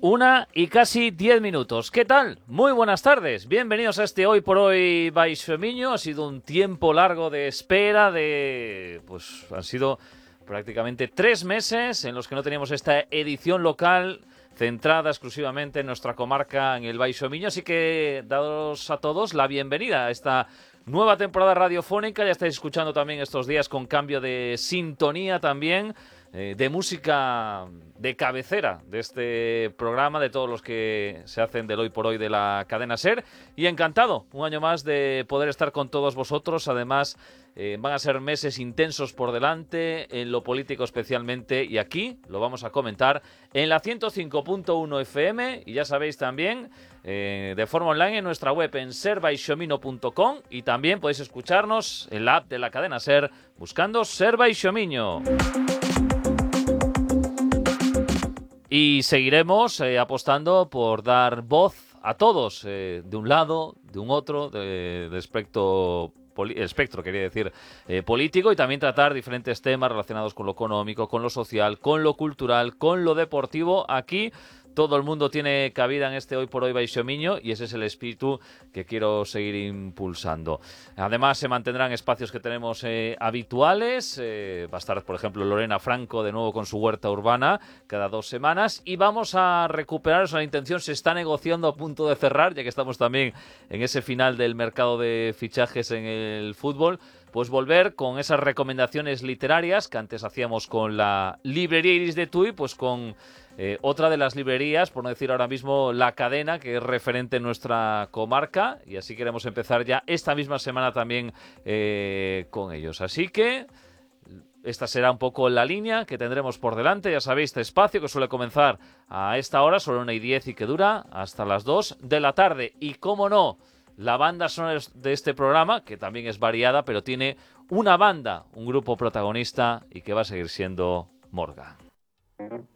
1:10. ¿Qué tal? Muy buenas tardes. Bienvenidos a este Hoy por Hoy Baixo Miño. Ha sido un tiempo largo de espera, han sido prácticamente 3 meses en los que no teníamos esta edición local centrada exclusivamente en nuestra comarca, en el Baixo Miño. Así que dados a todos la bienvenida a esta nueva temporada radiofónica. Ya estáis escuchando también estos días con cambio de sintonía también, de música de cabecera de este programa, de todos los que se hacen del Hoy por Hoy de la cadena SER. Y encantado, un año más, de poder estar con todos vosotros. Además, van a ser meses intensos por delante, en lo político especialmente, y aquí lo vamos a comentar en la 105.1 FM, y ya sabéis también, de forma online en nuestra web en serbaixomiño.com, y también podéis escucharnos en la app de la cadena SER buscando Ser Baixo Miño. Y seguiremos apostando por dar voz a todos, de un lado, de un otro, de espectro político, y también tratar diferentes temas relacionados con lo económico, con lo social, con lo cultural, con lo deportivo. Aquí todo el mundo tiene cabida en este Hoy por Hoy Baixo Miño, y ese es el espíritu que quiero seguir impulsando. Además, se mantendrán espacios que tenemos habituales. Va a estar, por ejemplo, Lorena Franco de nuevo con su huerta urbana cada 2 semanas, y vamos a recuperar, la intención se está negociando a punto de cerrar, ya que estamos también en ese final del mercado de fichajes en el fútbol, pues volver con esas recomendaciones literarias que antes hacíamos con la librería Iris de Tui, pues con otra de las librerías, por no decir ahora mismo La Cadena, que es referente en nuestra comarca, y así queremos empezar ya esta misma semana también con ellos. Así que esta será un poco la línea que tendremos por delante. Ya sabéis, este espacio que suele comenzar a esta hora, sobre 1:10, y que dura hasta las 2 de la tarde. Y cómo no, la banda sonora de este programa, que también es variada, pero tiene una banda, un grupo protagonista, y que va a seguir siendo Morgan.